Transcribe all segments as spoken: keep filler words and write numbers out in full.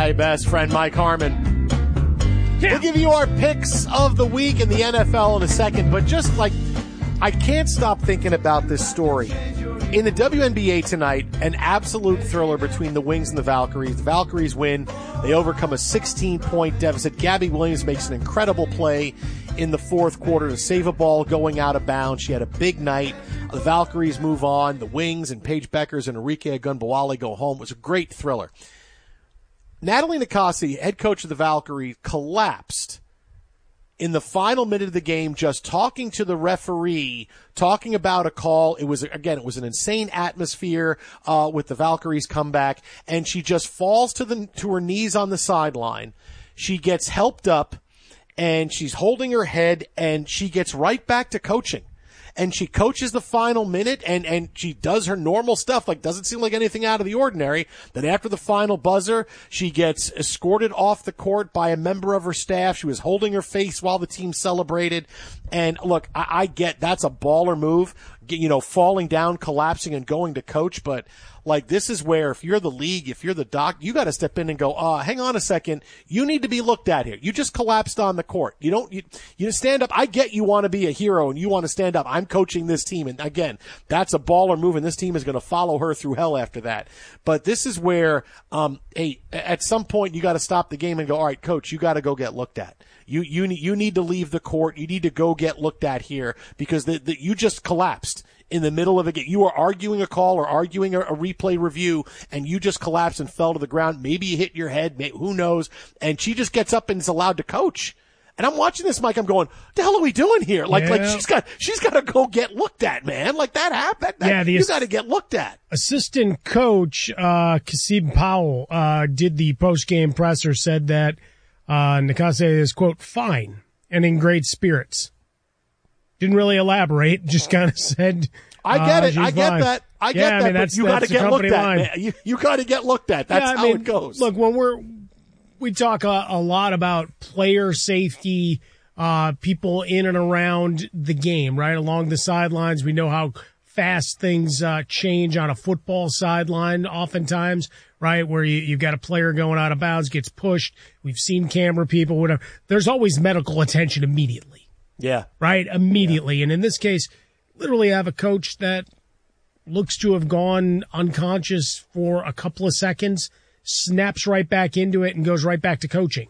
my best friend, Mike Harmon. Yeah. We'll give you our picks of the week in the N F L in a second, but just like, I can't stop thinking about this story. In the W N B A tonight, an absolute thriller between the Wings and the Valkyries. The Valkyries win. They overcome a sixteen-point deficit. Gabby Williams makes an incredible play in the fourth quarter to save a ball going out of bounds. She had a big night. The Valkyries move on. The Wings and Paige Beckers and Enrique Agunbowale go home. It was a great thriller. Natalie Nakasi, head coach of the Valkyries, collapsed in the final minute of the game, just talking to the referee, talking about a call. It was, again, it was an insane atmosphere uh, with the Valkyries comeback, and she just falls to the to her knees on the sideline. She gets helped up, and she's holding her head, and she gets right back to coaching. And she coaches the final minute, and, and she does her normal stuff, like doesn't seem like anything out of the ordinary. Then after the final buzzer, she gets escorted off the court by a member of her staff. She was holding her face while the team celebrated. And look, I, I get that's a baller move, you know, falling down, collapsing, and going to coach. But like, this is where if you're the league, if you're the doc, you got to step in and go, uh, hang on a second. You need to be looked at here. You just collapsed on the court. You don't, you, you stand up. I get you want to be a hero and you want to stand up. I'm coaching this team. And again, that's a baller move, and this team is going to follow her through hell after that. But this is where, um, hey, at some point you got to stop the game and go, all right, coach, you got to go get looked at. You, you, you need to leave the court. You need to go get looked at here because the, the, you just collapsed in the middle of a game. You were arguing a call or arguing a, a replay review, and you just collapsed and fell to the ground. Maybe you hit your head. Maybe, who knows? And she just gets up and is allowed to coach. And I'm watching this, Mike. I'm going, what the hell are we doing here? Like, yeah. like she's got, she's got to go get looked at, man. Like that happened. That, yeah, the you got to get looked at. Assistant coach, uh, Kasib Powell, uh, did the post-game presser, said that, uh, Nakase is, quote, fine and in great spirits. Didn't really elaborate, just kind of said, I get uh, it. I get fine. that. I yeah, get I that. mean, but you got to get looked line. at, man. You, you got to get looked at. That's yeah, I how mean, it goes. Look, when we're, we talk a, a lot about player safety, uh, people in and around the game, right? Along the sidelines. We know how fast things, uh, change on a football sideline oftentimes, right? Where you, you've got a player going out of bounds, gets pushed. We've seen camera people, whatever. There's always medical attention immediately. Yeah. Right? Immediately. Yeah. And in this case, literally have a coach that looks to have gone unconscious for a couple of seconds, snaps right back into it, and goes right back to coaching.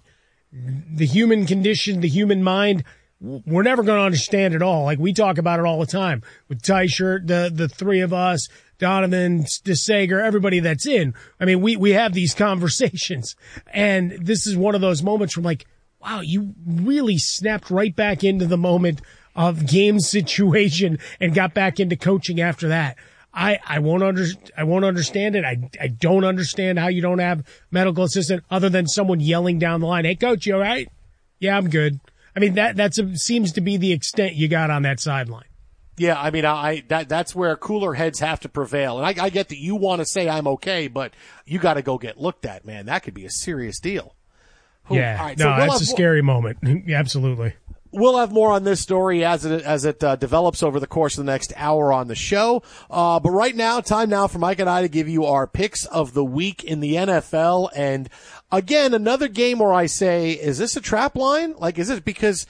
The human condition, the human mind, we're never going to understand it all. Like, we talk about it all the time with Teichert, the, the three of us, Donovan, DeSager, everybody that's in. I mean, we, we have these conversations. And this is one of those moments from like, wow, you really snapped right back into the moment of game situation and got back into coaching after that. I, I won't under, I won't understand it. I, I don't understand how you don't have medical assistant other than someone yelling down the line. Hey, coach, you all right? Yeah, I'm good. I mean, that, that's a, seems to be the extent you got on that sideline. Yeah, I mean, I that that's where cooler heads have to prevail. And I, I get that you want to say I'm okay, but you got to go get looked at, man. That could be a serious deal. Ooh, yeah, right, no, so we'll it's have, a scary moment. Absolutely. We'll have more on this story as it as it uh, develops over the course of the next hour on the show. Uh, but right now, time now for Mike and I to give you our picks of the week in the N F L. And again, another game where I say, is this a trap line? Like, is it because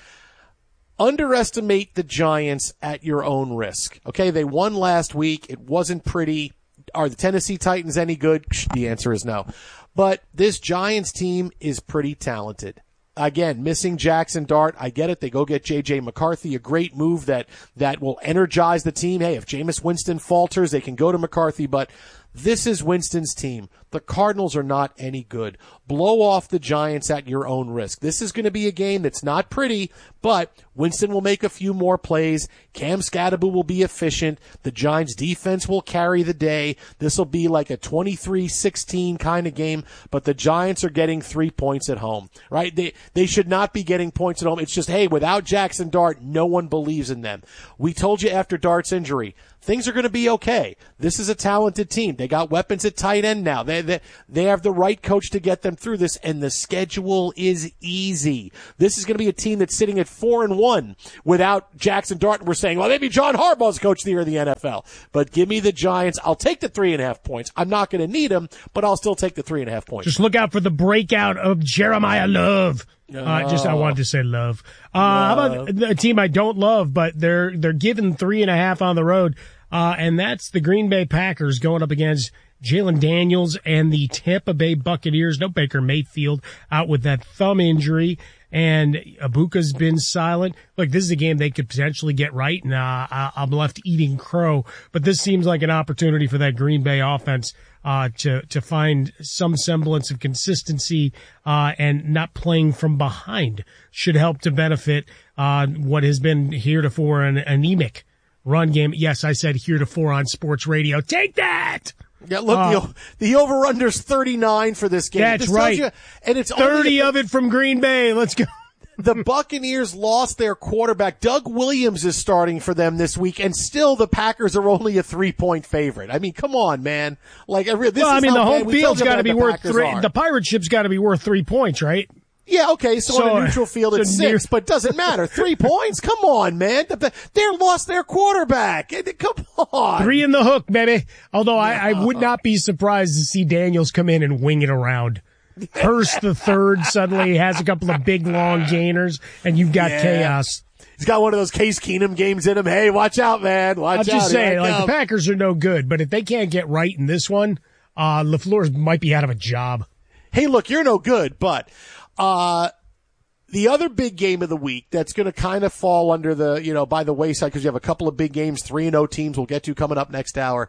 underestimate the Giants at your own risk? Okay, they won last week. It wasn't pretty. Are the Tennessee Titans any good? The answer is no. But this Giants team is pretty talented. Again, missing Jackson Dart. I get it. They go get J J McCarthy, a great move that, that will energize the team. Hey, if Jameis Winston falters, they can go to McCarthy, but this is Winston's team. The Cardinals are not any good. Blow off the Giants at your own risk. This is going to be a game that's not pretty, but Winston will make a few more plays. Cam Scatterbo will be efficient. The Giants defense will carry the day. This will be like a twenty-three sixteen kind of game, but the Giants are getting three points at home, right? They, they should not be getting points at home. It's just, hey, without Jackson Dart, no one believes in them. We told you after Dart's injury, things are going to be okay. This is a talented team. They got weapons at tight end now. They, They, they, they have the right coach to get them through this, and the schedule is easy. This is going to be a team that's sitting at four and one without Jackson Dart. We're saying, well, maybe John Harbaugh's coach of the year of the N F L. But give me the Giants. I'll take the three and a half points. I'm not going to need them, but I'll still take the three and a half points. Just look out for the breakout of Jeremiah Love. Oh. Uh, just I wanted to say love. Uh, how about a team I don't love, but they're they're given three and a half on the road, uh, and that's the Green Bay Packers going up against Jalen Daniels and the Tampa Bay Buccaneers. No Baker Mayfield out with that thumb injury, and Ibuka's been silent. Look, this is a game they could potentially get right, and uh, I'm left eating crow. But this seems like an opportunity for that Green Bay offense uh, to to find some semblance of consistency uh, and not playing from behind. Should help to benefit uh, what has been heretofore an anemic run game. Yes, I said heretofore on sports radio. Take that! Yeah, look, uh, the, the over-under's thirty-nine for this game. That's this right. You, and it's thirty of it from Green Bay. Let's go. The Buccaneers lost their quarterback. Doug Williams is starting for them this week, and still the Packers are only a three-point favorite. I mean, come on, man. Like, this well, is I mean, how the home field's got to be worth Packers three. are. The Pirate ship's got to be worth three points, right? Yeah, okay, so, so on a neutral field it's so six, near- but doesn't matter. Three points? Come on, man. They lost their quarterback. Come on. Three in the hook, baby. Although no. I, I would not be surprised to see Daniels come in and wing it around. Hurst the third suddenly has a couple of big, long gainers, and you've got yeah. chaos. He's got one of those Case Keenum games in him. Hey, watch out, man. Watch I'm out. I'm just saying, like, the Packers are no good, but if they can't get right in this one, uh, LaFleur might be out of a job. Hey, look, you're no good, but Uh, the other big game of the week that's going to kind of fall under the, you know, by the wayside because you have a couple of big games, three and oh teams we'll get to coming up next hour.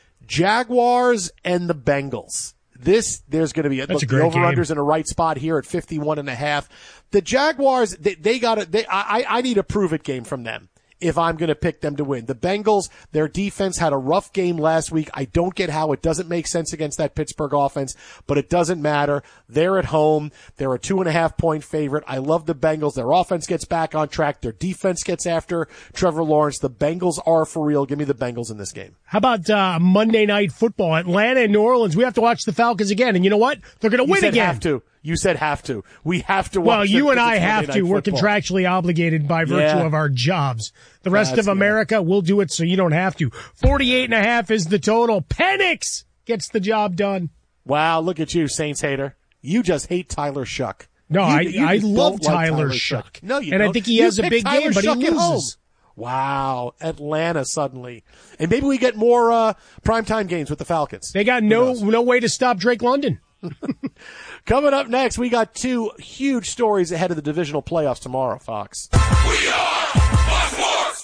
Jaguars and the Bengals. This, there's going to be a, look, a the over-under's game. in a right spot here at fifty-one and a half. The Jaguars, they, they got to, they, I, I need a prove-it game from them if I'm going to pick them to win. The Bengals, their defense had a rough game last week. I don't get how it doesn't make sense against that Pittsburgh offense, but it doesn't matter. They're at home. They're a two and a half point favorite. I love the Bengals. Their offense gets back on track. Their defense gets after Trevor Lawrence. The Bengals are for real. Give me the Bengals in this game. How about uh, Monday Night Football? Atlanta and New Orleans. We have to watch the Falcons again. And you know what? They're going to win said again. Have to. You said have to. We have to watch Well, you and I have to. We're football. Contractually obligated by virtue yeah. of our jobs. The rest That's of America, good. We'll do it so you don't have to. forty-eight and a half is the total. Penix gets the job done. Wow, look at you, Saints hater. You just hate Tyler Shuck. No, you, I you I love like Tyler, Tyler Shuck. Shuck. No, you And don't. I think he you has a big Tyler game, but Shuck he loses. Wow, Atlanta suddenly. And maybe we get more uh, primetime games with the Falcons. They got no no way to stop Drake London. Coming up next, we got two huge stories ahead of the divisional playoffs tomorrow, Fox. We are Fox Sports.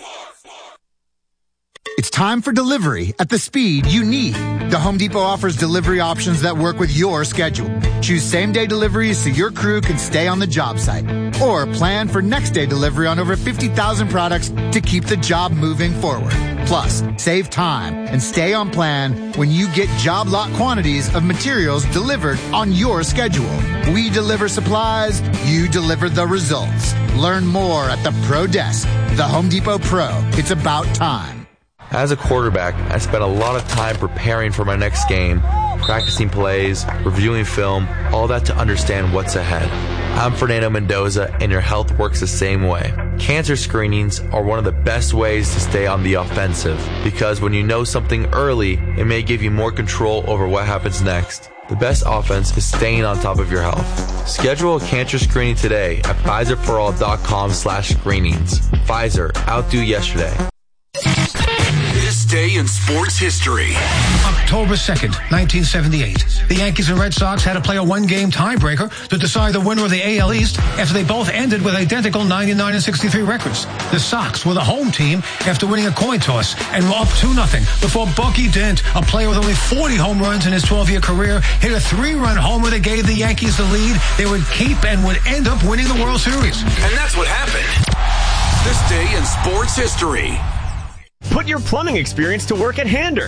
It's time for delivery at the speed you need. The Home Depot offers delivery options that work with your schedule. Choose same-day deliveries so your crew can stay on the job site. Or plan for next-day delivery on over fifty thousand products to keep the job moving forward. Plus, save time and stay on plan when you get job lot quantities of materials delivered on your schedule. We deliver supplies, you deliver the results. Learn more at the Pro Desk. The Home Depot Pro. It's about time. As a quarterback, I spent a lot of time preparing for my next game, practicing plays, reviewing film, all that to understand what's ahead. I'm Fernando Mendoza, and your health works the same way. Cancer screenings are one of the best ways to stay on the offensive, because when you know something early, it may give you more control over what happens next. The best offense is staying on top of your health. Schedule a cancer screening today at Pfizer for all dot com slash screenings. Pfizer, outdo yesterday. This day in sports history. October second, nineteen seventy-eight. The Yankees and Red Sox had to play a one-game tiebreaker to decide the winner of the A L East after they both ended with identical ninety-nine and sixty-three records. The Sox were the home team after winning a coin toss and were up two nothing before Bucky Dent, a player with only forty home runs in his twelve-year career, hit a three-run homer that gave the Yankees the lead. They would keep and would end up winning the World Series. And that's what happened. This day in sports history. Put your plumbing experience to work at Hander.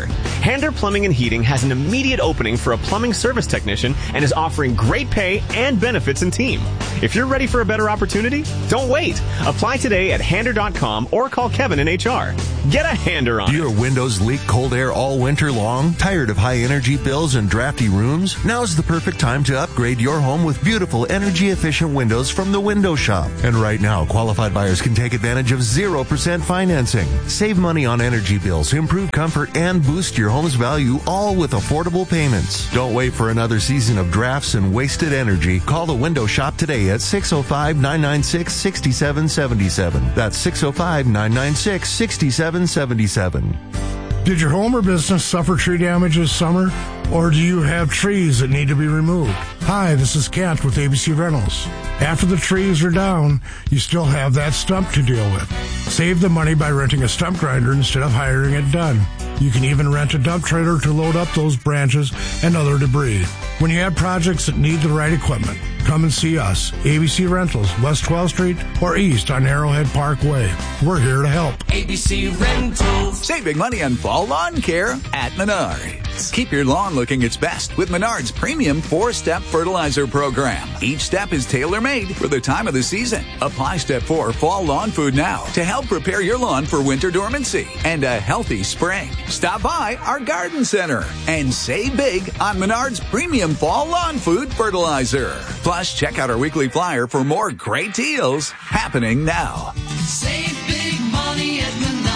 Hander Plumbing and Heating has an immediate opening for a plumbing service technician and is offering great pay and benefits in team. If you're ready for a better opportunity, don't wait. Apply today at hander dot com or call Kevin in H R. Get a hander on Do your windows leak cold air all winter long? Tired of high energy bills and drafty rooms? Now's the perfect time to upgrade your home with beautiful energy efficient windows from the Window Shop. And right now, qualified buyers can take advantage of zero percent financing. Save money on energy bills, improve comfort, and boost your home's value, all with affordable payments. Don't wait for another season of drafts and wasted energy. Call the Window Shop today at six oh five, nine nine six, six seven seven seven. That's six oh five, nine nine six, six seven seven seven. Did your home or business suffer tree damage this summer? Or do you have trees that need to be removed? Hi, this is Kent with A B C Rentals. After the trees are down, you still have that stump to deal with. Save the money by renting a stump grinder instead of hiring it done. You can even rent a dump trailer to load up those branches and other debris. When you have projects that need the right equipment, come and see us. A B C Rentals, West twelfth Street or East on Arrowhead Parkway. We're here to help. A B C Rentals. Save big money on fall lawn care at Menards. Keep your lawn looking its best with Menards' premium four-step fertilizer program. Each step is tailor-made for the time of the season. Apply Step four Fall Lawn Food now to help prepare your lawn for winter dormancy and a healthy spring. Stop by our garden center and save big on Menards' premium fall lawn food fertilizer. Plus, check out our weekly flyer for more great deals happening now. Save big money at Menards.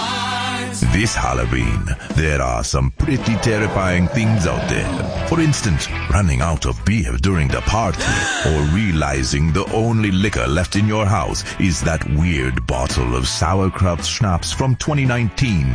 This Halloween, there are some pretty terrifying things out there. For instance, running out of beer during the party, or realizing the only liquor left in your house is that weird bottle of sauerkraut schnapps from twenty nineteen.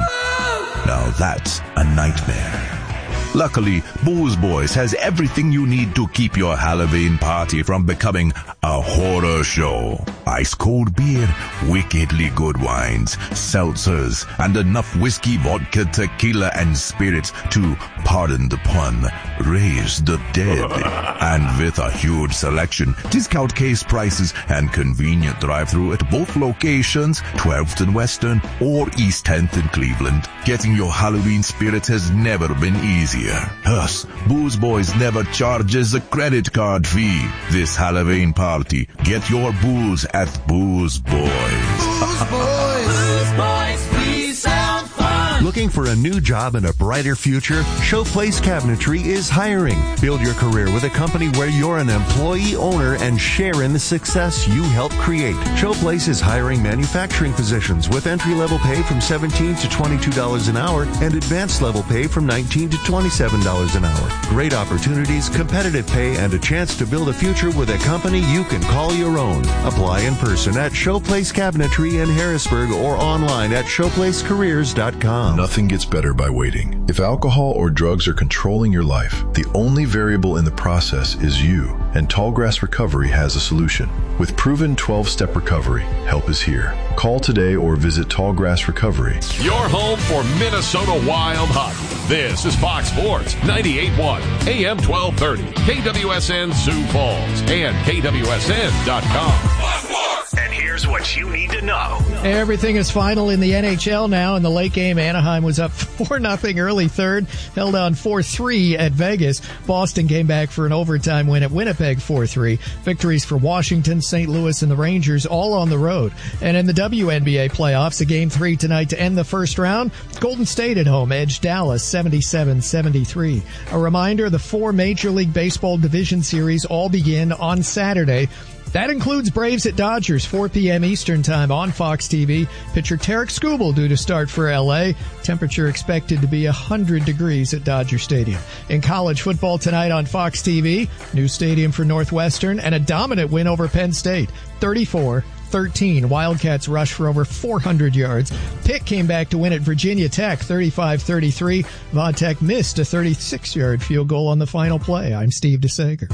Now that's a nightmare. Luckily, Booze Boys has everything you need to keep your Halloween party from becoming a horror show. Ice cold beer, wickedly good wines, seltzers, and enough whiskey, vodka, tequila, and spirits to, pardon the pun, raise the dead. And with a huge selection, discount case prices, and convenient drive-thru at both locations, twelfth and Western or East tenth in Cleveland, getting your Halloween spirits has never been easier. Plus, Booze Boys never charges a credit card fee. This Halloween party, get your booze at Booze Boys. Booze Boys. Booze Boys, we sound fun. Looking for a new job and a brighter future? Showplace Cabinetry is hiring. Build your career with a company where you're an employee owner and share in the success you help create. Showplace is hiring manufacturing positions with entry-level pay from seventeen dollars to twenty-two dollars an hour and advanced level pay from nineteen dollars to twenty-seven dollars an hour. Great opportunities, competitive pay, and a chance to build a future with a company you can call your own. Apply in person at Showplace Cabinetry in Harrisburg or online at showplace careers dot com. Nothing gets better by waiting. If alcohol or drugs are controlling your life, the only variable in the process is you, and Tallgrass Recovery has a solution. With proven twelve-step recovery, help is here. Call today or visit Tallgrass Recovery. Your home for Minnesota Wild hockey. This is Fox Sports ninety-eight point one, A M twelve thirty, K W S N Sioux Falls, and K W S N dot com. And here's what you need to know. Everything is final in the N H L now. In the late game, Anaheim was up four nothing early third, held on four three at Vegas. Boston came back for an overtime win at Winnipeg four three. Victories for Washington, Saint Louis, and the Rangers all on the road. And in the W N B A playoffs, a game three tonight to end the first round. Golden State at home edged Dallas seventy-seven seventy-three. A reminder, the four Major League Baseball division series all begin on Saturday. That includes Braves at Dodgers, four p.m. Eastern Time on Fox T V. Pitcher Tarek Skubal due to start for L A. Temperature expected to be one hundred degrees at Dodger Stadium. In college football tonight on Fox T V, new stadium for Northwestern and a dominant win over Penn State, thirty-four thirteen. Wildcats rushed for over four hundred yards. Pitt came back to win at Virginia Tech, thirty-five thirty-three. Va Tech missed a thirty-six-yard field goal on the final play. I'm Steve DeSager.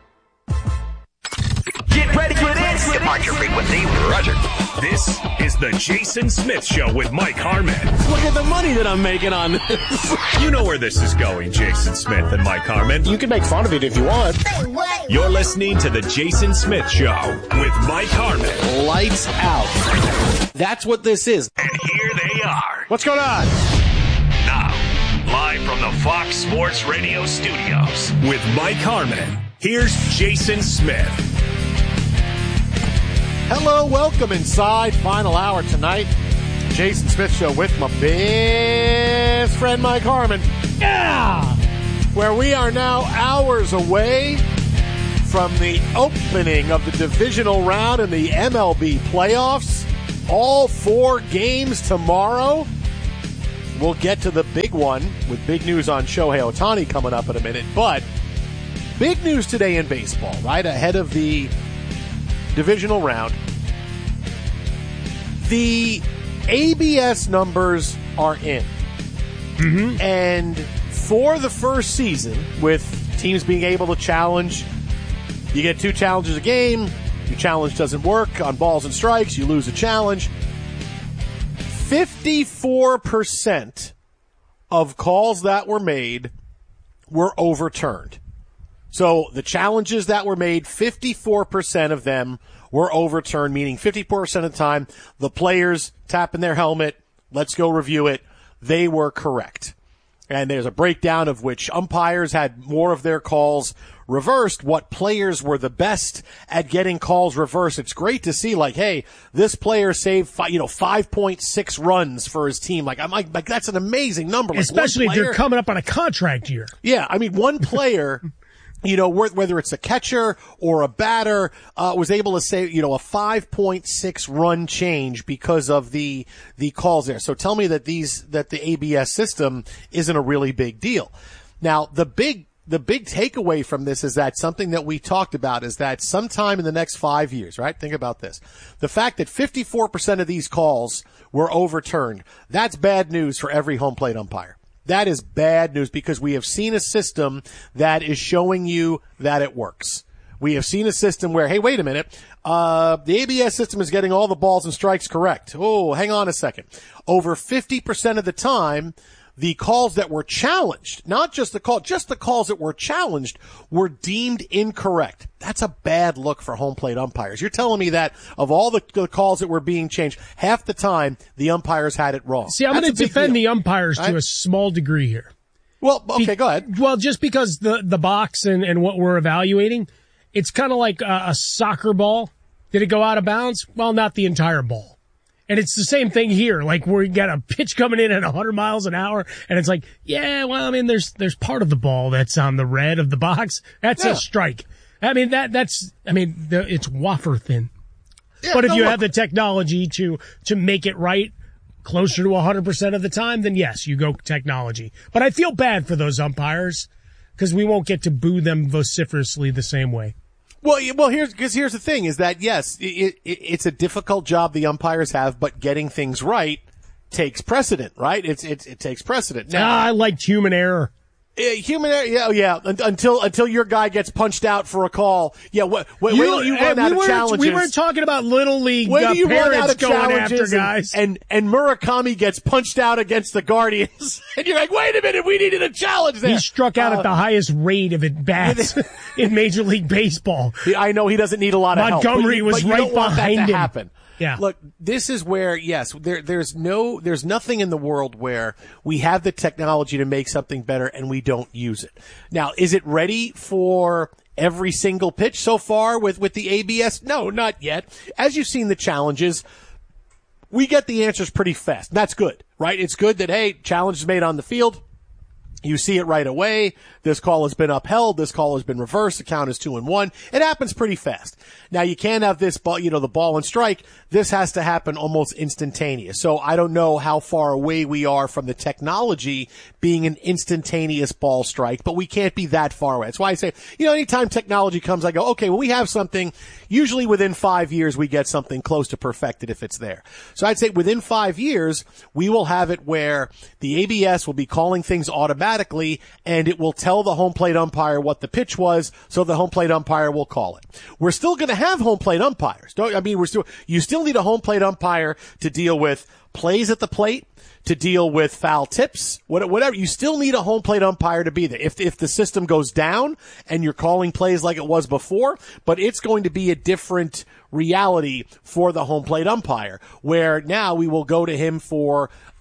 Get ready for this. Departure frequency, Roger. This is the Jason Smith Show with Mike Harmon. Look at the money that I'm making on this. You know where this is going, Jason Smith and Mike Harmon. You can make fun of it if you want. You're listening to the Jason Smith Show with Mike Harmon. Lights out. That's what this is. And here they are. What's going on? Now, Live from the Fox Sports Radio studios. With Mike Harmon, here's Jason Smith. Hello, welcome inside. Final hour tonight. Jason Smith Show with my best friend Mike Harmon. Yeah! Where we are now hours away from the opening of the divisional round in the M L B playoffs. All four games tomorrow. We'll get to the big one with big news on Shohei Ohtani coming up in a minute. But big news today in baseball, right? Ahead of the divisional round. The A B S numbers are in. Mm-hmm. And for the first season, with teams being able to challenge, you get two challenges a game. Your challenge doesn't work on balls and strikes. You lose a challenge. fifty-four percent of calls that were made were overturned. So the challenges that were made, fifty-four percent of them were overturned, meaning fifty-four percent of the time, the players tapping their helmet, let's go review it, they were correct. And there's a breakdown of which umpires had more of their calls reversed, what players were the best at getting calls reversed. It's great to see, like, hey, this player saved, five, you know, five point six runs for his team. Like, I'm like, like that's an amazing number. Like, especially if they're coming up on a contract year. Yeah, I mean, one player, you know, whether it's a catcher or a batter, uh, was able to save, you know, a five point six run change because of the, the calls there. So tell me that these, that the A B S system isn't a really big deal. Now, the big, the big takeaway from this is that something that we talked about is that sometime in the next five years, right? Think about this. The fact that fifty-four percent of these calls were overturned, that's bad news for every home plate umpire. That is bad news because we have seen a system that is showing you that it works. We have seen a system where, hey, wait a minute, uh, the A B S system is getting all the balls and strikes correct. Oh, hang on a second. Over fifty percent of the time, the calls that were challenged, not just the call, just the calls that were challenged were deemed incorrect. That's a bad look for home plate umpires. You're telling me that of all the, the calls that were being changed, half the time the umpires had it wrong. See, I'm going to defend deal. the umpires right? to a small degree here. Well, okay, Be- go ahead. Well, just because the, the box and, and what we're evaluating, it's kind of like a, a soccer ball. Did it go out of bounds? Well, not the entire ball. And it's the same thing here. Like, we got a pitch coming in at one hundred miles an hour, and it's like, yeah, well, I mean, there's there's part of the ball that's on the red of the box. That's yeah. a strike. I mean, that that's, I mean, the, it's wafer thin. Yeah, but if no, you look. have the technology to to make it right closer to one hundred percent of the time, then yes, you go technology. But I feel bad for those umpires because we won't get to boo them vociferously the same way. Well, well, here's because here's the thing: is that yes, it, it, it's a difficult job the umpires have, but getting things right takes precedent, right? It's it, it takes precedent. Now, ah, I liked human error. Uh, human error, yeah, yeah. Until until your guy gets punched out for a call, yeah. Wait, wait you, till you run out we of challenges. We weren't talking about little league Wait uh, till you parents run out of going challenges after guys, and, and and Murakami gets punched out against the Guardians, and you're like, wait a minute, we needed a challenge there. He struck out uh, at the highest rate of at bats in Major League Baseball. I know he doesn't need a lot of Montgomery help. Montgomery was but you right don't want behind that to him. Happen. Yeah. Look, this is where, yes, there, there's no, there's nothing in the world where we have the technology to make something better and we don't use it. Now, is it ready for every single pitch so far with, with the A B S? No, not yet. As you've seen the challenges, we get the answers pretty fast. That's good, right? It's good that, hey, challenge is made on the field. You see it right away. This call has been upheld. This call has been reversed. The count is two and one. It happens pretty fast. Now you can't have this ball, you know, the ball and strike. This has to happen almost instantaneous. So I don't know how far away we are from the technology being an instantaneous ball strike, but we can't be that far away. That's why I say, you know, anytime technology comes, I go, okay, well, we have something. Usually within five years, we get something close to perfected if it's there. So I'd say within five years, we will have it where the A B S will be calling things automatically and it will tell the home plate umpire what the pitch was, so the home plate umpire will call it. We're still going to have home plate umpires. Don't, I mean, we're still, you still need a home plate umpire to deal with plays at the plate, to deal with foul tips, whatever. You still need a home plate umpire to be there. If, if the system goes down and you're calling plays like it was before, but it's going to be a different reality for the home plate umpire, where now we will go to him for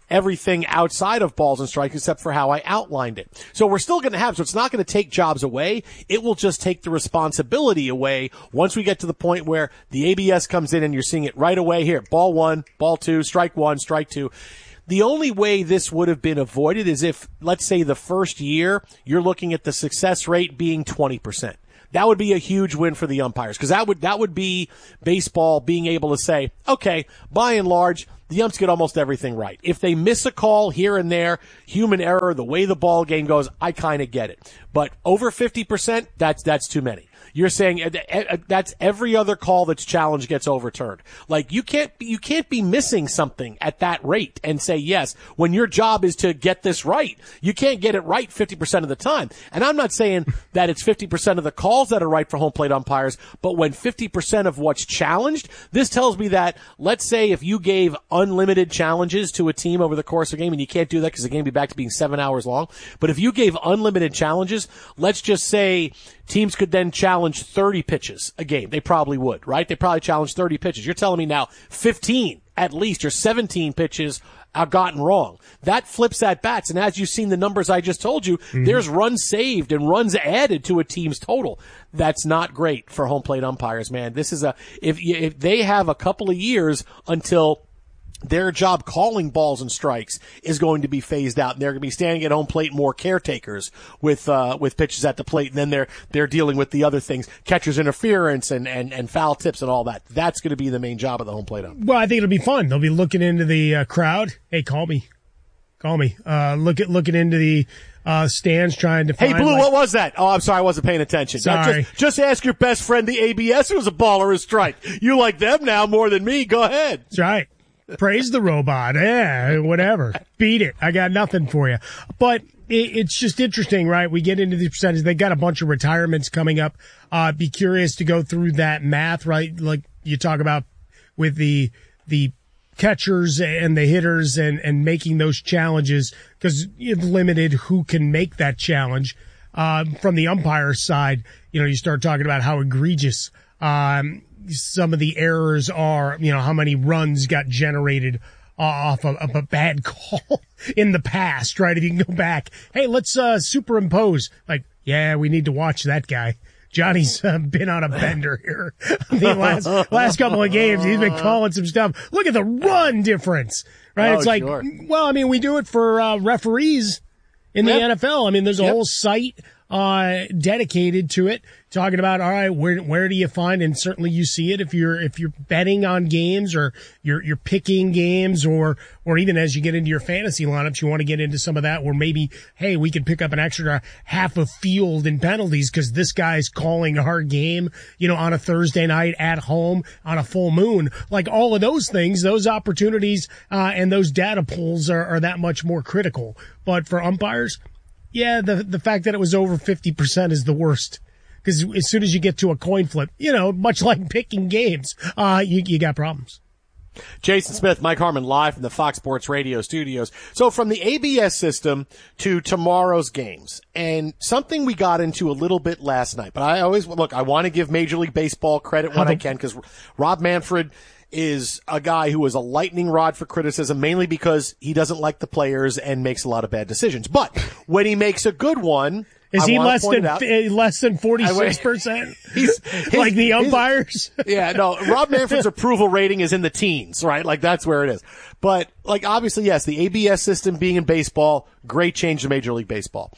everything outside of balls and strikes except for how I outlined it. So we're still going to have, so it's not going to take jobs away. It will just take the responsibility away once we get to the point where the A B S comes in and you're seeing it right away here. Ball one, ball two, strike one, strike two. The only way this would have been avoided is if, let's say, the first year you're looking at the success rate being twenty percent. That would be a huge win for the umpires, because that would that would be baseball being able to say, okay, by and large, the umps get almost everything right. If they miss a call here and there, human error, the way the ball game goes, I kind of get it. But over fifty percent, that's that's too many. You're saying that's every other call that's challenged gets overturned. Like, you can't you can't be missing something at that rate and say yes when your job is to get this right. You can't get it right fifty percent of the time. And I'm not saying that it's fifty percent of the calls that are right for home plate umpires, but when fifty percent of what's challenged, this tells me that, let's say if you gave unlimited challenges to a team over the course of a game, and you can't do that because the game will be back to being seven hours long, but if you gave unlimited challenges, let's just say teams could then challenge thirty pitches a game. They probably would, right? They probably challenge thirty pitches. You're telling me now fifteen at least, or seventeen pitches are gotten wrong. That flips at bats. And as you've seen the numbers I just told you, mm-hmm. there's runs saved and runs added to a team's total. That's not great for home plate umpires, man. This is a, if, if they have a couple of years until their job calling balls and strikes is going to be phased out, and they're going to be standing at home plate more caretakers with uh with pitches at the plate, and then they're they're dealing with the other things, catcher's interference and and and foul tips and all that. That's going to be the main job of the home plate ump. Well, I think it'll be fun. They'll be looking into the uh, crowd. Hey, call me, call me. Uh, look at looking into the uh stands, trying to find. Hey, Blue, like, what was that? Oh, I'm sorry, I wasn't paying attention. Sorry. Just, just ask your best friend, the A B S, who's a ball or a strike. You like them now more than me. Go ahead. That's right. Praise the robot. Yeah, whatever. Beat it. I got nothing for you. But it, it's just interesting, right? We get into these percentages. They got a bunch of retirements coming up. Uh, be curious to go through that math, right? Like you talk about with the, the catchers and the hitters and, and making those challenges, because you've limited who can make that challenge. Uh, from the umpire side, you know, you start talking about how egregious, um, some of the errors are, you know, how many runs got generated off of, of a bad call in the past, right? If you can go back, hey, let's uh, superimpose. Like, yeah, we need to watch that guy. Johnny's uh, been on a bender here the last last couple of games. He's been calling some stuff. Look at the run difference, right? Oh, it's like, sure. well, I mean, we do it for uh, referees in the Yep. N F L. I mean, there's a Yep. whole site uh dedicated to it, talking about, all right, where where do you find, and certainly you see it if you're if you're betting on games, or you're you're picking games, or or even as you get into your fantasy lineups, you want to get into some of that where maybe, hey, we could pick up an extra half a field in penalties because this guy's calling our game, you know, on a Thursday night at home on a full moon. Like, all of those things, those opportunities uh and those data pulls are, are that much more critical. But for umpires, yeah, the the fact that it was over fifty percent is the worst. Because as soon as you get to a coin flip, you know, much like picking games, uh, you, you got problems. Jason Smith, Mike Harmon, live from the Fox Sports Radio studios. So from the A B S system to tomorrow's games, and something we got into a little bit last night, but I always, look, I want to give Major League Baseball credit when I can, because Rob Manfred is a guy who is a lightning rod for criticism, mainly because he doesn't like the players and makes a lot of bad decisions. But when he makes a good one, Is I he wanna less point than it out. f- less than forty-six percent? He's Like the umpires? Yeah, no, Rob Manfred's approval rating is in the teens, right? Like, that's where it is. But, like, obviously, yes, the A B S system being in baseball, great change to Major League Baseball.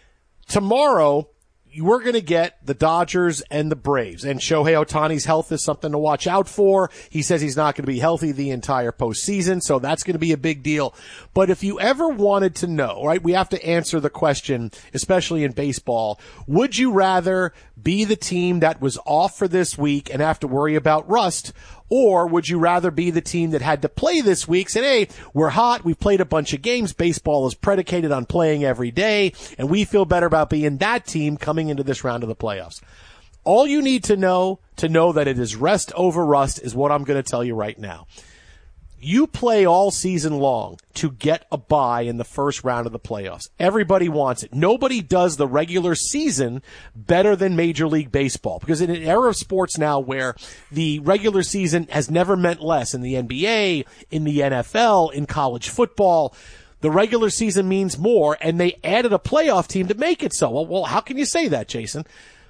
Tomorrow, we're going to get the Dodgers and the Braves, and Shohei Ohtani's health is something to watch out for. He says he's not going to be healthy the entire postseason, so that's going to be a big deal. But if you ever wanted to know, right, we have to answer the question, especially in baseball, would you rather be the team that was off for this week and have to worry about rust, or would you rather be the team that had to play this week, said, hey, we're hot, we've played a bunch of games, baseball is predicated on playing every day, and we feel better about being that team coming into this round of the playoffs? All you need to know to know that it is rest over rust is what I'm going to tell you right now. You play all season long to get a bye in the first round of the playoffs. Everybody wants it. Nobody does the regular season better than Major League Baseball, because in an era of sports now where the regular season has never meant less, in the N B A, in the N F L, in college football, the regular season means more, and they added a playoff team to make it so. Well, well how can you say that, Jason?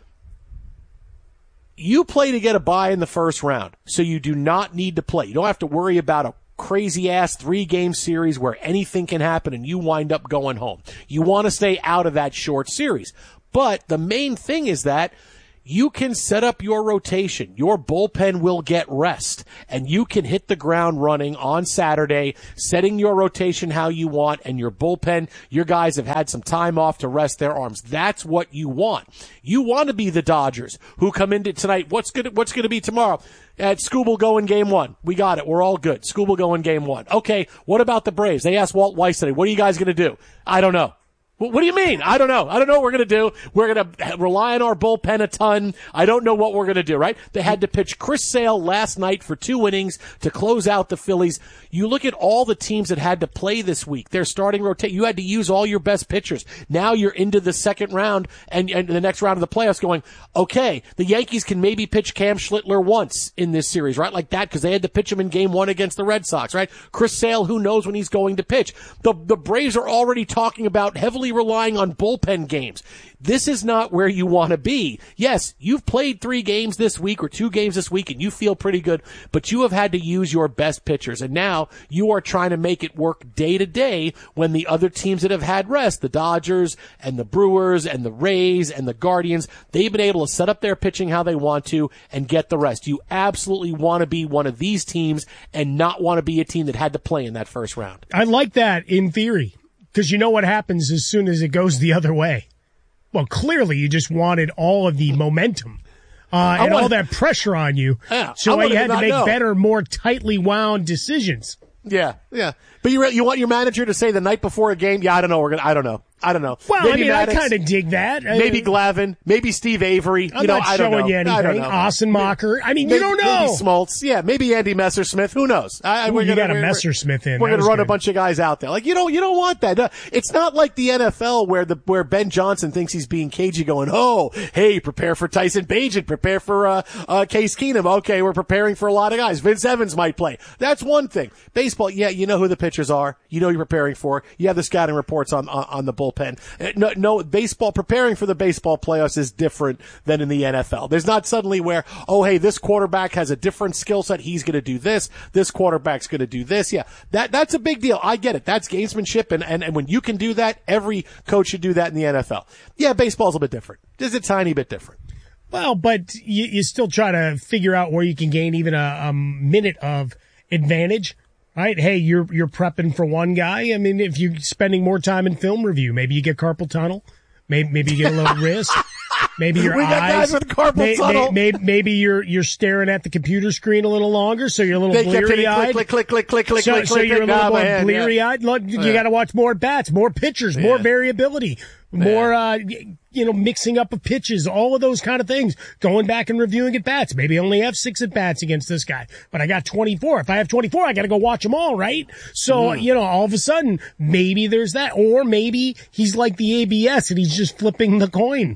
You play to get a bye in the first round, so you do not need to play. You don't have to worry about a crazy-ass three-game series where anything can happen and you wind up going home. You want to stay out of that short series. But the main thing is that you can set up your rotation. Your bullpen will get rest, and you can hit the ground running on Saturday, setting your rotation how you want, and your bullpen, your guys have had some time off to rest their arms. That's what you want. You want to be the Dodgers, who come into tonight. What's good? What's going to be tomorrow? At Scooble go in game one. We got it. We're all good. Scooble go in game one. Okay, what about the Braves? They asked Walt Weiss today, what are you guys going to do? I don't know. What do you mean? I don't know. I don't know what we're going to do. We're going to rely on our bullpen a ton. I don't know what we're going to do, right? They had to pitch Chris Sale last night for two innings to close out the Phillies. You look at all the teams that had to play this week. They're starting rotate. You had to use all your best pitchers. Now you're into the second round and, and the next round of the playoffs going, okay, the Yankees can maybe pitch Cam Schlittler once in this series, right? Like that, because they had to pitch him in game one against the Red Sox, right? Chris Sale, who knows when he's going to pitch. The, the Braves are already talking about heavily relying on bullpen games. This is not where you want to be. Yes, you've played three games this week or two games this week and you feel pretty good, but you have had to use your best pitchers. And now you are trying to make it work day to day when the other teams that have had rest, the Dodgers and the Brewers and the Rays and the Guardians, they've been able to set up their pitching how they want to and get the rest. You absolutely want to be one of these teams and not want to be a team that had to play in that first round. I like that in theory, because you know what happens as soon as it goes the other way. Well, clearly you just wanted all of the momentum uh, and want, all that pressure on you. Yeah, so you had to make know. better, more tightly wound decisions. Yeah, yeah. But you you want your manager to say the night before a game, yeah, I don't know, we're gonna, I don't know. I don't know. Well, maybe I mean, Maddox, I kind of dig that. Maybe Glavine, maybe Steve Avery. I'm you know, not I don't showing know. you anything. I don't know. Austin Mocker. I mean, maybe, you don't know. Maybe Smoltz. Yeah, maybe Andy Messersmith. Who knows? I, Ooh, we're you gonna, got a we're, Messersmith in. We're going to run good. a bunch of guys out there. Like, you don't, you don't want that. It's not like the N F L where the where Ben Johnson thinks he's being cagey going, oh, hey, prepare for Tyson Bagent, prepare for uh, uh, Case Keenum. Okay, we're preparing for a lot of guys. Vince Evans might play. That's one thing. Baseball, yeah, you know who the pitchers are. You know you're preparing for. You have the scouting reports on on, on the bullpen. No, no, baseball, preparing for the baseball playoffs is different than in the N F L. There's not suddenly where, oh, hey, this quarterback has a different skill set. He's going to do this. This quarterback's going to do this. Yeah, that that's a big deal. I get it. That's gamesmanship, and, and, and when you can do that, every coach should do that in the N F L. Yeah, baseball's a bit different. Just a tiny bit different. Well, but you, you still try to figure out where you can gain even a, a minute of advantage. Right? Hey, you're, you're prepping for one guy. I mean, if you're spending more time in film review, maybe you get carpal tunnel. Maybe, maybe you get a little wrist. Maybe your we eyes. got guys with carpal may, tunnel. May, may, maybe you're, you're staring at the computer screen a little longer, so you're a little they kept bleary eyed. Click, click, click, click, click, so, click, so click, you're click, a little nah, more man, bleary eyed. yeah. You Yeah. got to watch more bats, more pitchers, more Yeah. variability, more, uh, you know, mixing up of pitches, all of those kind of things. Going back and reviewing at bats. Maybe I only have six at bats against this guy, but I got twenty-four. If I have twenty-four, I got to go watch them all, right? So, Mm. you know, all of a sudden, maybe there's that. Or maybe he's like the A B S and he's just flipping the coin.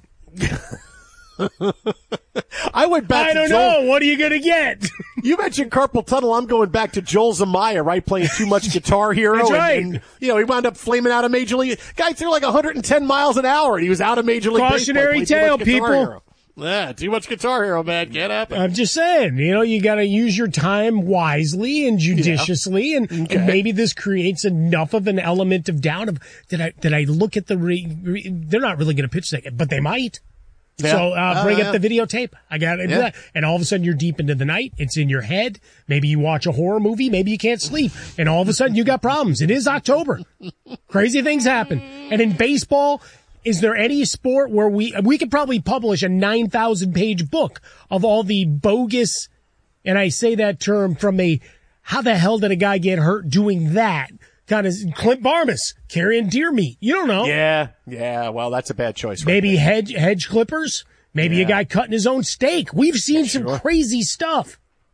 I went back I to don't Joel. know. What are you going to get? You mentioned carpal tunnel. I'm going back to Joel Zamaya, right? Playing too much Guitar Hero. That's and, right. and, you know, he wound up flaming out of Major League. Guy threw like one hundred ten miles an hour and he was out of Major League Cautionary Baseball. tale, Played too much Guitar people. Hero. Yeah, too much Guitar Hero, man. Can't happen. I'm just saying, you know, you got to use your time wisely and judiciously, yeah. and, okay. and maybe this creates enough of an element of doubt of, did I, did I look at the, re, re, they're not really going to pitch that, but they might. Yeah. So, uh, uh, bring yeah. up the videotape. I got it. Yeah. And all of a sudden you're deep into the night. It's in your head. Maybe you watch a horror movie. Maybe you can't sleep. And all of a sudden you got problems. It is October. Crazy things happen. And in baseball, is there any sport where we, we could probably publish a nine thousand page book of all the bogus, and I say that term from a, how the hell did a guy get hurt doing that? Kind of Clint Barmas carrying deer meat. You don't know. Yeah, yeah. Well, that's a bad choice. Right Maybe there. hedge hedge clippers. Maybe Yeah. a guy cutting his own steak. We've seen some Sure. crazy stuff.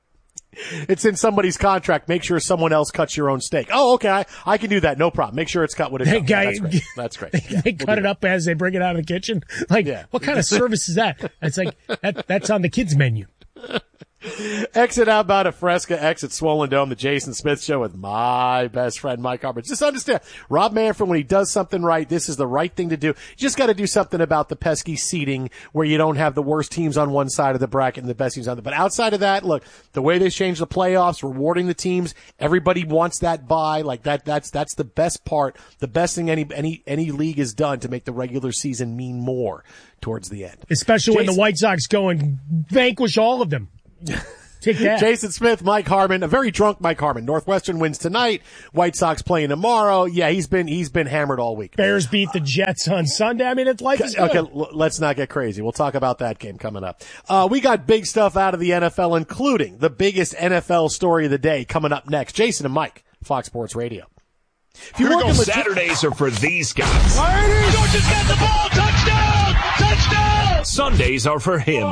It's in somebody's contract. Make sure someone else cuts your own steak. Oh, okay. I, I can do that. No problem. Make sure it's cut with a Hey, gun. guy, That's great. That's great. They, Yeah, they we'll cut do it that. up as they bring it out of the kitchen. Like, Yeah. what kind of service is that? It's like, that, that's on the kids' menu. Exit Outbound at Fresca, exit Swollen Dome, the Jason Smith Show with my best friend, Mike Harper. Just understand, Rob Manfred, when he does something right, this is the right thing to do. You just got to do something about the pesky seating where you don't have the worst teams on one side of the bracket and the best teams on the, but outside of that, look, the way they changed the playoffs, rewarding the teams, everybody wants that bye. Like that, that's, that's the best part, the best thing any, any, any league has done to make the regular season mean more towards the end. Especially Jason, when the White Sox go and vanquish all of them. Take that. Jason Smith, Mike Harmon, a very drunk Mike Harmon. Northwestern wins tonight. White Sox playing tomorrow. Yeah, he's been he's been hammered all week. Bears beat the Jets on Sunday. I mean, it's life is good. Okay, l- let's not get crazy. We'll talk about that game coming up. Uh, we got big stuff out of the N F L, including the biggest N F L story of the day coming up next. Jason and Mike, Fox Sports Radio. If you work legit- Saturdays are for these guys. Georgia's got the ball. Touchdown! Touchdown! Sundays are for him.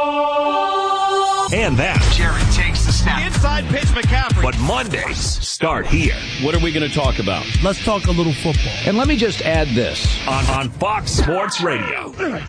And that. Jared takes the snap. Inside pitch McCaffrey. But Mondays start here. What are we going to talk about? Let's talk a little football. And let me just add this. On, on Fox Sports Radio.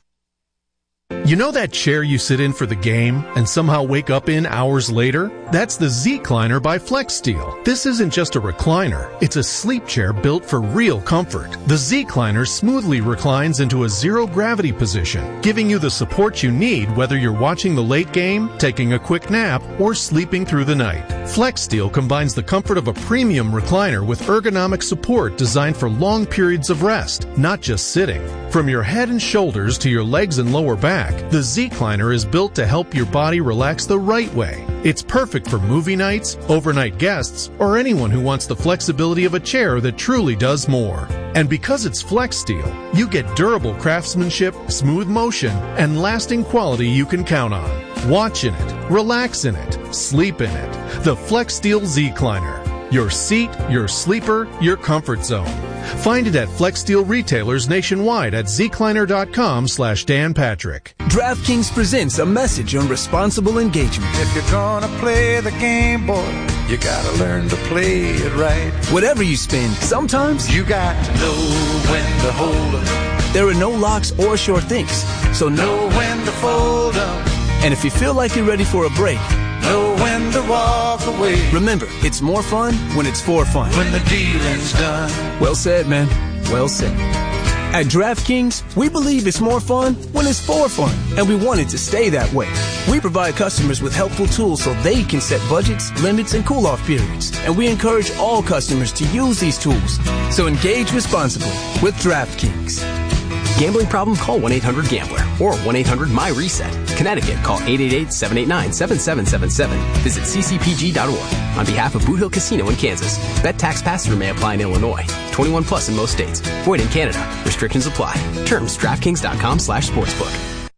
You know that chair you sit in for the game and somehow wake up in hours later? That's the Z-Cliner by FlexSteel. This isn't just a recliner. It's a sleep chair built for real comfort. The Z-Cliner smoothly reclines into a zero-gravity position, giving you the support you need whether you're watching the late game, taking a quick nap, or sleeping through the night. FlexSteel combines the comfort of a premium recliner with ergonomic support designed for long periods of rest, not just sitting. From your head and shoulders to your legs and lower back, the Z-Cliner is built to help your body relax the right way. It's perfect for movie nights, overnight guests, or anyone who wants the flexibility of a chair that truly does more. And because it's FlexSteel, you get durable craftsmanship, smooth motion, and lasting quality you can count on. Watch in it, relax in it, sleep in it. The FlexSteel Z-Cliner. Your seat, your sleeper, your comfort zone. Find it at FlexSteel retailers nationwide at zcliner.com slash Dan Patrick. DraftKings presents a message on responsible engagement. If you're gonna play the game, boy, you gotta learn to play it right. Whatever you spend, sometimes you got to know when to hold up. There are no locks or sure things, so know when to fold up. And if you feel like you're ready for a break, know when to walk away. Remember, it's more fun when it's for fun. When the dealing's done. Well said, man. Well said. At DraftKings, we believe it's more fun when it's for fun, and we want it to stay that way. We provide customers with helpful tools so they can set budgets, limits, and cool-off periods, and we encourage all customers to use these tools. So engage responsibly with DraftKings. Gambling problem? Call one eight hundred gambler or one eight hundred my reset. Connecticut, call eight eight eight, seven eight nine, seven seven seven seven. Visit c c p g dot org. On behalf of Boot Hill Casino in Kansas, bet tax pass-through may apply in Illinois. twenty-one plus in most states. Void in Canada. Restrictions apply. Terms DraftKings.com slash sportsbook.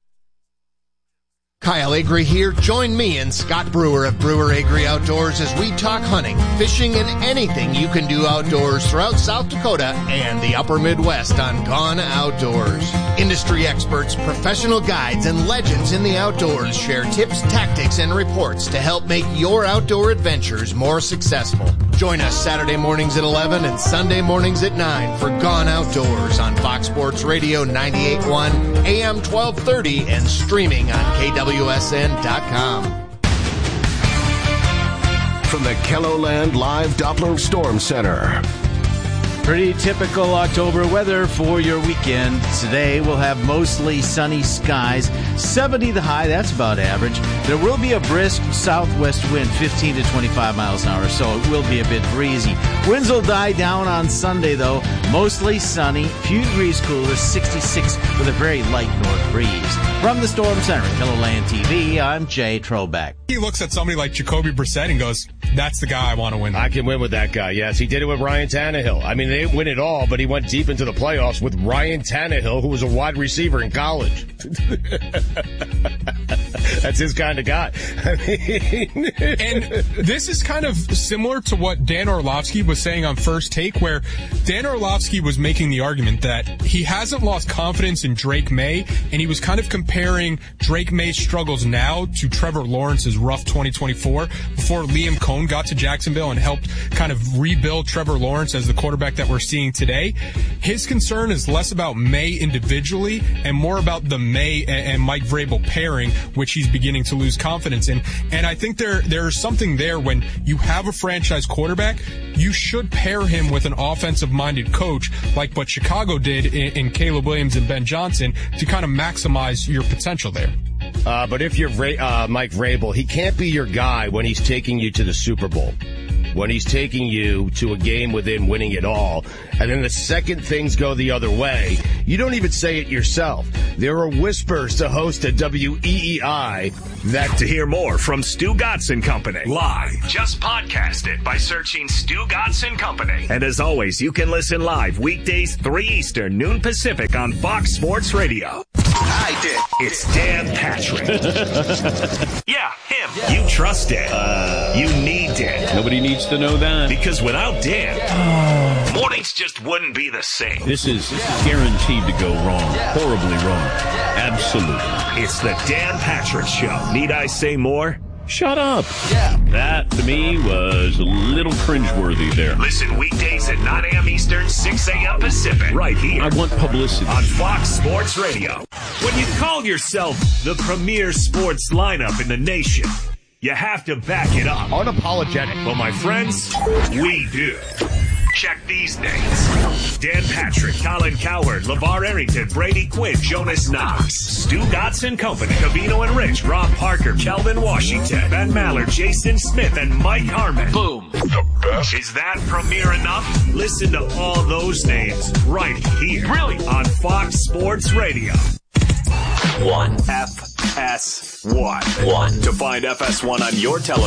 Kyle Agri here. Join me and Scott Brewer of Brewer Agri Outdoors as we talk hunting, fishing, and anything you can do outdoors throughout South Dakota and the upper Midwest on Gone Outdoors. Industry experts, professional guides, and legends in the outdoors share tips, tactics, and reports to help make your outdoor adventures more successful. Join us Saturday mornings at eleven and Sunday mornings at nine for Gone Outdoors on Fox Sports Radio ninety-eight point one, A M twelve thirty, and streaming on K W S N dot com. From the KELOLAND Live Doppler Storm Center. Pretty typical October weather for your weekend. Today we'll have mostly sunny skies. seventy the high, that's about average. There will be a brisk southwest wind, fifteen to twenty-five miles an hour, so it will be a bit breezy. Winds will die down on Sunday, though. Mostly sunny, few degrees cooler, sixty-six with a very light north breeze. From the Storm Center, KELOLAND T V, I'm Jay Trobeck. He looks at somebody like Jacoby Brissett and goes, that's the guy I want to win. I can win with that guy, yes. He did it with Ryan Tannehill. I mean, they didn't win it all, but he went deep into the playoffs with Ryan Tannehill, who was a wide receiver in college. That's his kind of guy. I mean, and this is kind of similar to what Dan Orlovsky was saying on First Take, where Dan Orlovsky was making the argument that he hasn't lost confidence in Drake May, and he was kind of comparing Drake May's struggles now to Trevor Lawrence's rough twenty twenty-four before Liam Cohn got to Jacksonville and helped kind of rebuild Trevor Lawrence as the quarterback that we're seeing today. His concern is less about May individually and more about the May and Mike Vrabel pairing, which he's beginning to lose confidence in. And I think there there's something there when you have a franchise quarterback, you should pair him with an offensive-minded coach like what Chicago did in, in Caleb Williams and Ben Johnson to kind of maximize your potential there. Uh, but if you're Vra- uh, Mike Vrabel, he can't be your guy when he's taking you to the Super Bowl, when he's taking you to a game within winning it all. And then the second things go the other way, you don't even say it yourself. There are whispers to host at W E E I that... To hear more from Stu Gotson Company live, just podcast it by searching Stu Gotson Company. And as always, you can listen live weekdays three Eastern, noon Pacific on Fox Sports Radio. I did. It's Dan Patrick. Yeah, him. Yeah. You trust Dan. Uh, you need Dan. Nobody needs to know that. Because without Dan, yeah. mornings just wouldn't be the same. This is yeah. guaranteed to go wrong. Yeah. Horribly wrong. Yeah. Absolutely. It's the Dan Patrick Show. Need I say more? Shut up. Yeah. That, to me, was a little cringeworthy there. Listen weekdays at nine a.m. Eastern, six a.m. Pacific. Right here. I want publicity. On Fox Sports Radio. When you call yourself the premier sports lineup in the nation, you have to back it up. Unapologetic. Well, my friends, we do. Check these names. Dan Patrick, Colin Cowherd, LeVar Arrington, Brady Quinn, Jonas Knox, Stu Gotson Company, Cavino and Rich, Rob Parker, Kelvin Washington, Ben Maller, Jason Smith, and Mike Harmon. Boom. The best. Is that premier enough? Listen to all those names right here. Really? On Fox Sports Radio. One. F S one. One. To find F S one on your television.